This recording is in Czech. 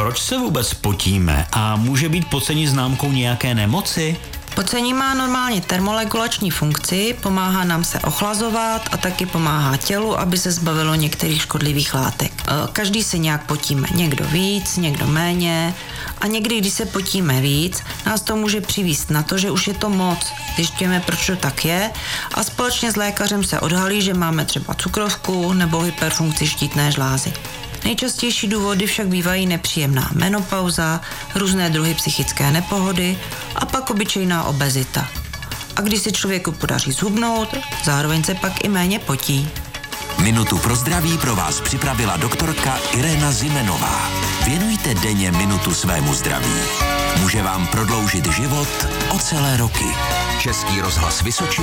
Proč se vůbec potíme a může být pocení známkou nějaké nemoci? Pocení má normálně termoregulační funkci, pomáhá nám se ochlazovat a taky pomáhá tělu, aby se zbavilo některých škodlivých látek. Každý se nějak potíme, někdo víc, někdo méně a někdy, když se potíme víc, nás to může přivést na to, že už je to moc. Zjišťujeme, proč to tak je a společně s lékařem se odhalí, že máme třeba cukrovku nebo hyperfunkci štítné žlázy. Nejčastější důvody však bývají nepříjemná menopauza, různé druhy psychické nepohody a pak obyčejná obezita. A když se člověku podaří zhubnout, zároveň se pak i méně potí. Minutu pro zdraví pro vás připravila doktorka Irena Zimenová. Věnujte denně minutu svému zdraví. Může vám prodloužit život o celé roky. Český rozhlas Vysočina.